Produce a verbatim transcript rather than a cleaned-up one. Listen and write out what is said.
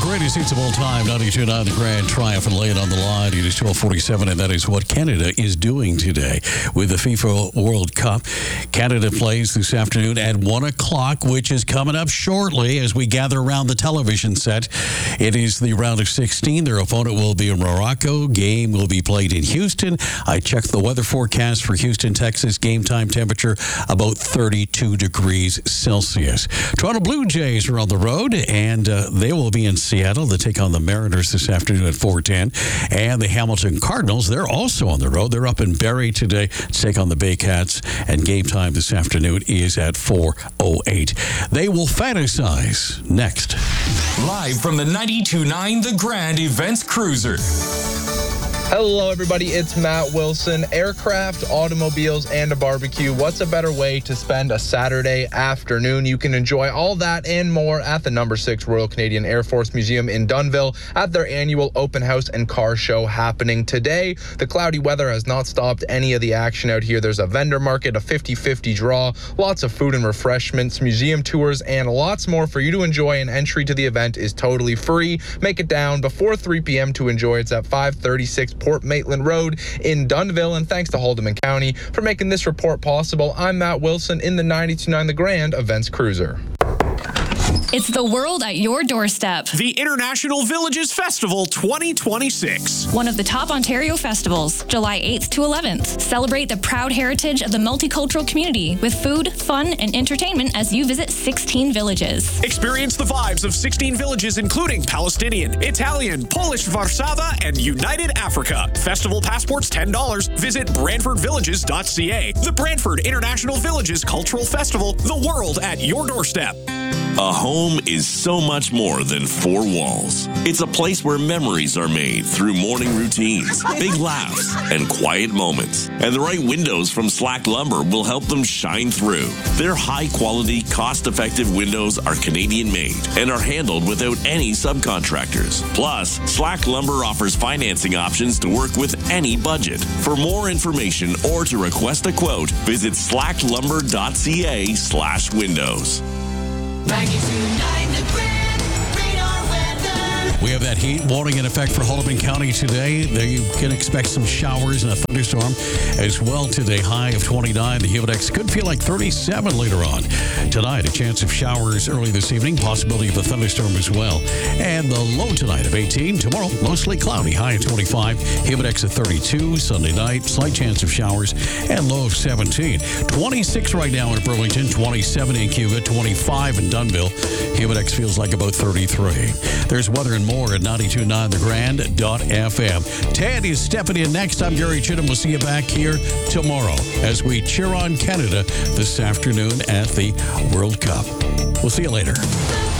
greatest hits of all time, ninety-two point nine The Grand Triumph, and lay it on the line. It is twelve forty-seven, and that is what Canada is doing today with the FIFA World Cup. Canada plays this afternoon at one o'clock, which is coming up shortly as we gather around the television set. It is the round of sixteen. Their opponent will be in Morocco. Game will be played in Houston. I checked the weather forecast for Houston, Texas. Game time temperature about thirty-two degrees Celsius. Toronto Blue Jays are on the road, and uh, they will be in Seattle to take on the Mariners this afternoon at four ten. And the Hamilton Cardinals, they're also on the road. They're up in Barrie today to take on the Baycats, and game time this afternoon is at four oh eight. They will fantasize next. Live from the ninety-two point nine The Grand Events Cruiser. Hello, everybody. It's Matt Wilson. Aircraft, automobiles, and a barbecue. What's a better way to spend a Saturday afternoon? You can enjoy all that and more at the number six Royal Canadian Air Force Museum in Dunnville at their annual open house and car show happening today. The cloudy weather has not stopped any of the action out here. There's a vendor market, a fifty-fifty draw, lots of food and refreshments, museum tours, and lots more for you to enjoy. And entry to the event is totally free. Make it down before three p.m. to enjoy. It's at five thirty-six Port Maitland Road in Dunnville, and thanks to Haldeman County for making this report possible. I'm Matt Wilson in the ninety-two point nine The Grand Events Cruiser. It's the world at your doorstep. The International Villages Festival twenty twenty-six. One of the top Ontario festivals, July eighth to eleventh. Celebrate the proud heritage of the multicultural community with food, fun, and entertainment as you visit sixteen villages. Experience the vibes of sixteen villages, including Palestinian, Italian, Polish Warszawa, and United Africa. Festival passports ten dollars. Visit brantford villages dot c a. The Brantford International Villages Cultural Festival, the world at your doorstep. A home is so much more than four walls. It's a place where memories are made through morning routines, big laughs, and quiet moments. And the right windows from Slack Lumber will help them shine through. Their high-quality, cost-effective windows are Canadian-made and are handled without any subcontractors. Plus, Slack Lumber offers financing options to work with any budget. For more information or to request a quote, visit slack lumber dot c a slash windows. ninety-two point nine The Grand Radar Weather. We have that heat warning in effect for Haldeman County today. There you can expect some showers and a thunderstorm as well today. High of twenty-nine. The humid index could feel like thirty-seven later on. Tonight, a chance of showers early this evening. Possibility of a thunderstorm as well. And the low tonight of eighteen. Tomorrow, mostly cloudy. High of twenty-five. Humid index of thirty-two. Sunday night, slight chance of showers and low of seventeen. twenty-six right now in Burlington. twenty-seven in Cuba. twenty-five in Dunnville. Humid index feels like about thirty-three. There's weather and more at ninety-two point nine the grand dot f m. Ted is stepping in next. I'm Gary Chittum. We'll see you back here tomorrow as we cheer on Canada this afternoon at the World Cup. We'll see you later.